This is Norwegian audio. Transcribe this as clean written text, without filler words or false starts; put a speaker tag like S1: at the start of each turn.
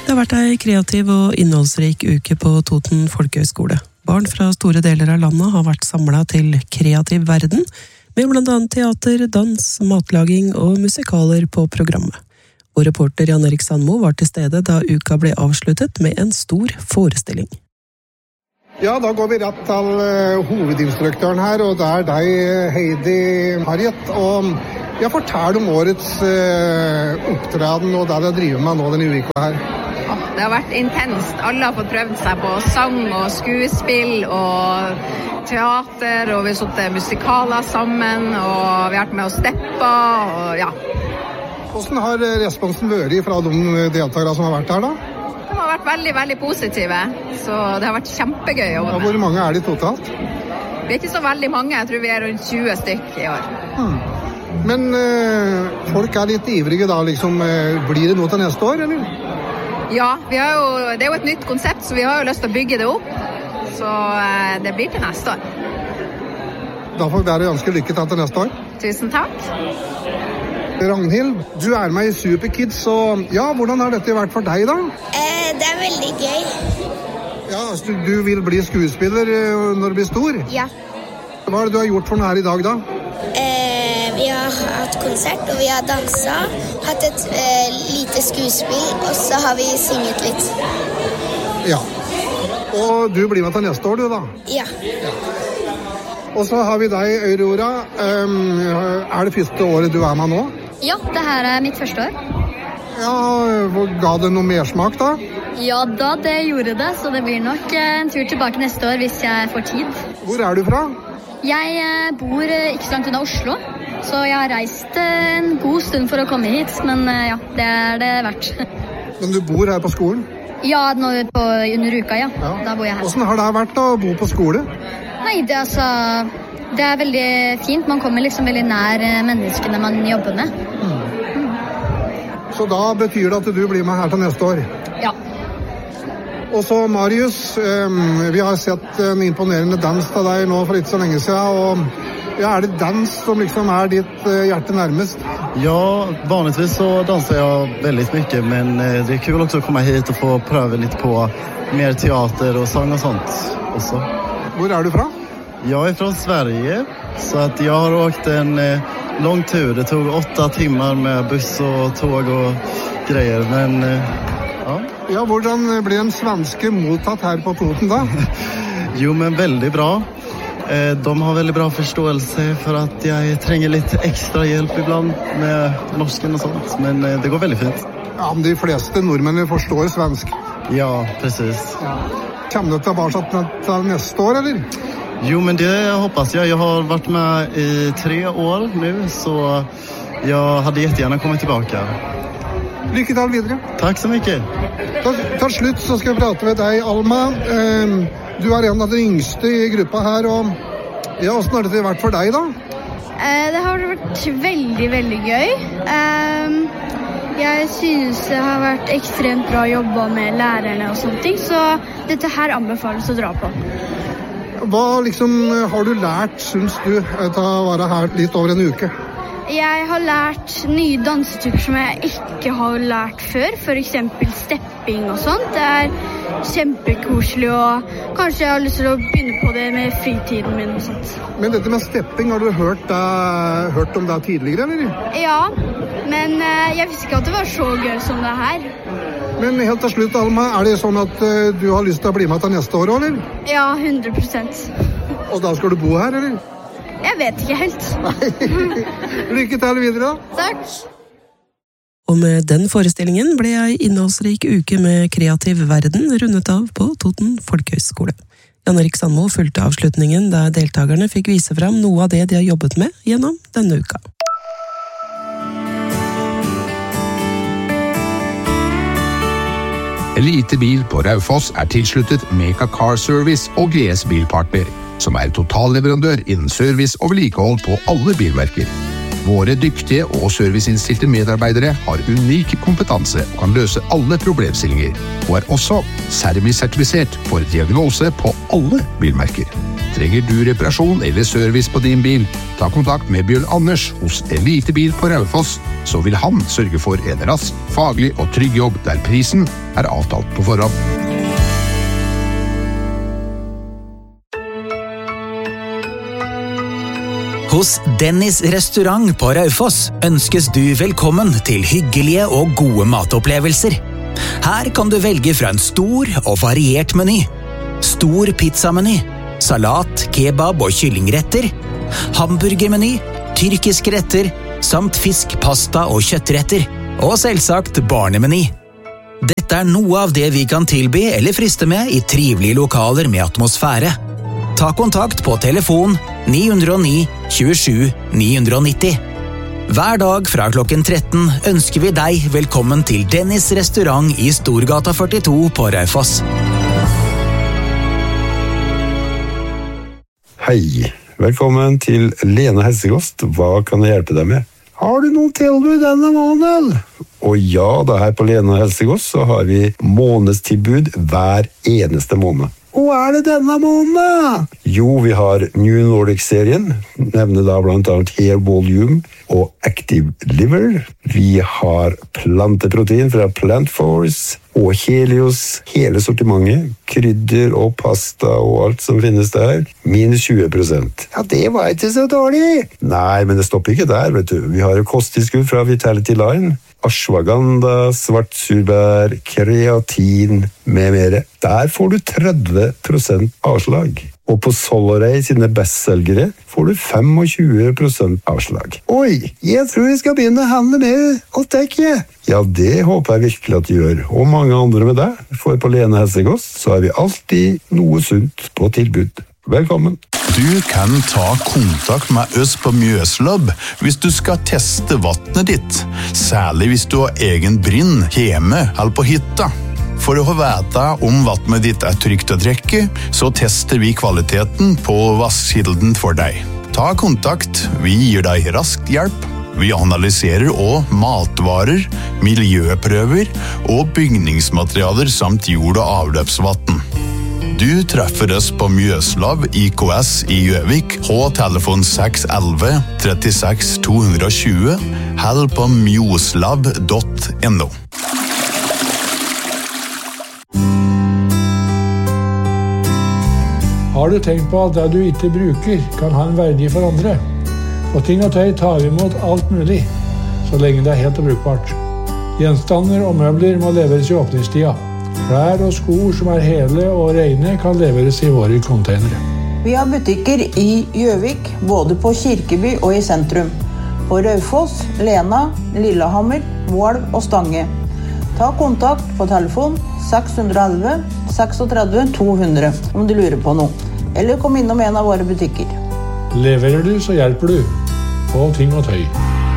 S1: Det har vært en kreativ og innholdsrik uke på Toten Folkehøgskole. Barn fra store deler av landet har vært samlet til kreativ verden, med blant annet teater, dans, matlaging og musikaler på programmet. Og reporter Jan Erik Sandmo var til stede da uka ble avsluttet med en stor forestilling.
S2: Ja, da går vi rett til hovedinstruktøren her, og det er deg, Heidi Harriet. Og jeg forteller om årets opptreden og det dere driver med nå denne uka her.
S3: Det har vært intenst. Alle har fått prøvd seg på sang og skuespill og teater, og vi har suttet musikaler sammen, og vi har vært med å steppe, og ja.
S2: Hvordan har responsen vært fra de deltakere som har vært her da?
S3: De har vært veldig, veldig positive, så det har vært kjempegøy å være med.
S2: Hvor mange er de totalt?
S3: Vi er ikke så veldig mange, jeg tror vi er rundt 20 stykk i år.
S2: Men folk er litt ivrige da, liksom, blir det noe til neste år, eller?
S3: Ja, det er jo et nytt konsept, så vi har jo lyst til å bygge det opp, så det blir til neste år.
S2: Da får dere ønske lykke til neste år.
S3: Tusen takk.
S2: Ragnhild, du er med i Superkids, så ja, hvordan har dette vært for deg da?
S4: Det er veldig gøy.
S2: Ja, så du vil bli skuespiller når du blir stor?
S4: Ja.
S2: Hva er det du har gjort for noe her i dag da?
S4: Vi har hatt konsert, og vi har danset, hatt et lite skuespill, og så har vi synget litt.
S2: Ja. Og du blir med til neste år, du da?
S4: Ja.
S2: Og så har vi deg, Aurora. Er det første året du er med nå?
S5: Ja, det her er mitt første år.
S2: Ja, ga det noe mersmak da?
S5: Ja da, det gjorde det, så det blir nok en tur tilbake neste år hvis jeg får tid.
S2: Hvor er du fra?
S5: Jeg bor ikke så langt unna Oslo, så jeg har reist en god stund for å komme hit, men ja, det er det verdt.
S2: Men du bor her på skolen?
S5: Ja, under uka, ja. Da bor jeg her.
S2: Hvordan har det vært å bo på skole?
S5: Nei, det er veldig fint. Man kommer liksom veldig nær menneskene man jobber med.
S2: Så da betyr det at du blir med her til neste år?
S5: Ja.
S2: Og så Marius, vi har sett en imponerende dans av deg nå for ikke så lenge siden, og ja, er det dans som liksom er ditt hjerte nærmest?
S6: Ja, vanligtvis så danser jag väldigt mycket, men det är kul också att komma hit och få pröva lite på mer teater och sång och sånt också.
S2: Hvor er du fra?
S6: Jag är från Sverige, så att jag har åkt en lång tur. Det tog 8 timmar med buss och tåg och grejer, men ja.
S2: Ja, hvordan blir en svenske mottatt her på Toten da?
S6: Jo, men väldigt bra. De har väldigt bra förståelse för att jag tränger lite extra hjälp ibland med norsken och sånt, men det går väldigt fint.
S2: Ja, men de fleste nordmennene forstår svensk.
S6: Ja, precis.
S2: Kommer du tilbake til neste år, eller?
S6: Jo, men det hoppas jag. Jag har varit med i 3 år nu, så jag hade jättegärna kommit tillbaka.
S2: Lykke til videre.
S6: Takk så mycket.
S2: Til slutt så skal jeg prate med deg, Alma. Du er en av de yngste i gruppa her, og ja, hvordan har det vært for deg da?
S7: Det har vært veldig, veldig gøy. Jeg synes det har vært ekstremt bra å jobbe med lærerne og sånne ting, så dette her anbefales å dra på.
S2: Hva liksom har du lært, synes du, til å være her litt over en uke?
S7: Jeg har lært nye dansetyper som jeg ikke har lært før, for eksempel stepping og sånt. Det er kjempekoselig, og kanskje jeg har lyst til å begynne på det med fritiden min og sånt.
S2: Men dette med stepping, har du hørt om det tidligere, eller?
S7: Ja, men jeg visste ikke at det var så gøy som det her.
S2: Men helt til slutt, Alma, er det sånn at du har lyst til å bli med til neste år, eller?
S7: Ja, 100%.
S2: Og da skal du bo her, eller?
S7: Jeg vet ikke helt.
S2: Lykke til videre.
S7: Takk.
S1: Og med den forestillingen ble ei innholdsrik uke med kreativ verden rundet av på Toten Folkehøgskole. Jan Erik Sandmo fulgte avslutningen der deltakerne fikk vise fram noe av det de har jobbet med gjennom denne uka.
S8: Elite Bil på Raufoss er tilsluttet Meka Car Service og GS Bilpartner, som er totalleverandør innen service og vedlikehold på alle bilmerker. Våre dyktige og serviceinnstilte medarbeidere har unik kompetanse og kan løse alle problemstillinger, og er også Sermi-sertifisert for diagnose på alle bilmerker. Trenger du reparasjon eller service på din bil? Ta kontakt med Bjørn Anders hos Elite Bil på Raufoss, så vil han sørge for en rask, faglig og trygg jobb der prisen avtalt på forhånd.
S9: Hos Dennis restaurant på Raufoss ønskes du velkommen til hyggelige og gode matopplevelser. Her kan du velge fra en stor og variert meny. Stor pizzameny, salat, kebab og kyllingretter, hamburgermeny, tyrkiske retter, samt fisk, pasta og kjøttretter, og selvsagt barnemeny. Dette noe av det vi kan tilby eller friste med i trivelige lokaler med atmosfære. Ta kontakt på telefon 909 27 990. Hver dag fra klokken 13 ønsker vi deg velkommen til Dennis restaurant i Storgata 42 på Raufoss.
S10: Hei, velkommen til Lena Helsekost. Hva kan jeg hjelpe deg med? Har du noen tilbud denne måneden? Og ja, da her på Lena Helsekost så har vi månedstilbud hver eneste måned. Hva det denne måneden? Jo, vi har New Nordic-serien, nevner da blant annet Hair Volume og Active Liver. Vi har planteprotein fra Plant Force og Helios, hele sortimentet, krydder og pasta og alt som finnes der, minus 20%. Ja, det var ikke så dårlig. Nei, men det stopper ikke der, vet du. Vi har jo kosttilskudd fra Vitality Line, ashwagandha, svartsurbær, kreatin med mere. Der får du 30% avslag. Og på Solaray sine bestselgere får du 25% avslag. Oi, jeg tror jeg skal begynne å handle med og tekke. Ja, det håper jeg virkelig at du gjør. Og mange andre med deg. For på Lena Helsekost så har vi alltid noe sunt på tilbud. Velkommen.
S11: Du kan ta kontakt med oss på Mjøslab hvis du skal teste vattnet ditt, særlig hvis du har egen brinn hjemme eller på hytta. For å få vite om vattnet ditt trygt å drikke, så tester vi kvaliteten på vasskilden for deg. Ta kontakt, vi gir deg rask hjelp. Vi analyserer også matvarer, miljøprøver og bygningsmaterialer samt jord- og avløpsvatten. Du treffer oss på Mjøslab IKS i Gjøvik på telefon 611 36 220 eller på mjoslab.no.
S12: Har du tenkt på at det du ikke bruker kan ha en verdi for andre? Og ting og tøy tar vi imot alt mulig, så lenge det helt og brukbart. Gjenstander og møbler må leveres i åpningstida. Klær og sko som hele og rene kan leveres i våre containere.
S13: Vi har butikker i Gjøvik, både på Kirkeby og i sentrum. På Raufoss, Lena, Lillehammer, Mål og Stange. Ta kontakt på telefon 611 36 200 om du lurer på noe. Eller kom innom en av våre butikker.
S12: Leverer du, så hjelper du. På ting og tøy.